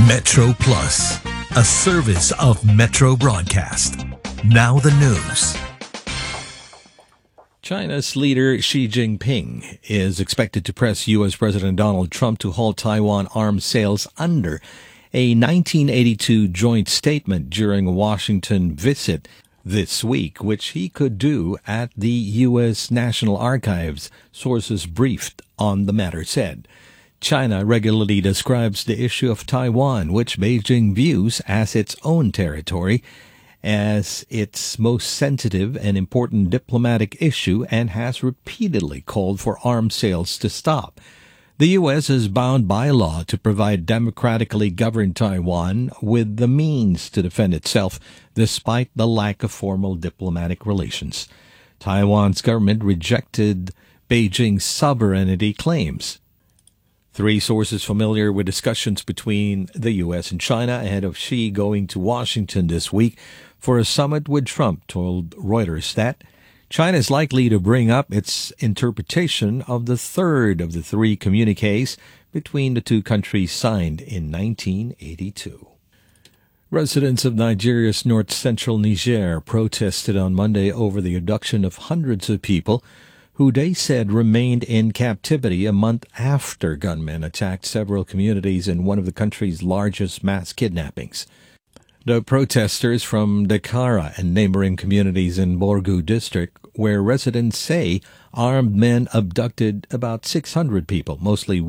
Metro Plus, a service of Metro Broadcast. Now the news. China's leader Xi Jinping is expected to press U.S. President Donald Trump to halt Taiwan arms sales under a 1982 joint statement during a Washington visit this week, which he could do at the U.S. National Archives, sources briefed on the matter said. China regularly describes the issue of Taiwan, which Beijing views as its own territory, as its most sensitive and important diplomatic issue, and has repeatedly called for arms sales to stop. The U.S. is bound by law to provide democratically governed Taiwan with the means to defend itself, despite the lack of formal diplomatic relations. Taiwan's government rejected Beijing's sovereignty claims. Three sources familiar with discussions between the U.S. and China ahead of Xi going to Washington this week for a summit with Trump told Reuters that China is likely to bring up its interpretation of the third of the three communiques between the two countries signed in 1982. Residents of Nigeria's north-central Niger protested on Monday over the abduction of hundreds of people who they said remained in captivity a month after gunmen attacked several communities in one of the country's largest mass kidnappings. The protesters from Dakara and neighboring communities in Borgu district, where residents say armed men abducted about 600 people, mostly